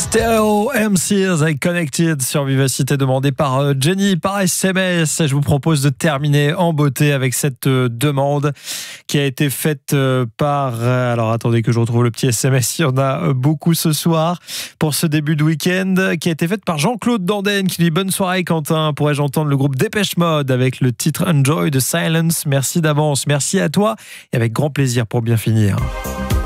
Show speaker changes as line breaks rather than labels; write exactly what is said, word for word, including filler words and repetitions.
Stereo M C avec Connected sur Vivacité, demandé par Jenny par S M S. Je vous propose de terminer en beauté avec cette demande qui a été faite par... Alors attendez que je retrouve le petit S M S, il y en a beaucoup ce soir pour ce début de week-end, qui a été faite par Jean-Claude Danden qui dit: bonne soirée Quentin, pourrais-je entendre le groupe Dépêche Mode avec le titre Enjoy the Silence. Merci d'avance, merci à toi et avec grand plaisir pour bien finir.